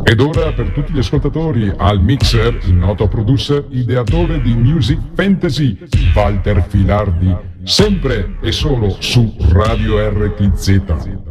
Ed ora per tutti gli ascoltatori, al mixer, il noto producer, ideatore di Music Fantasy, Walter Filardi, sempre e solo su Radio RTZ.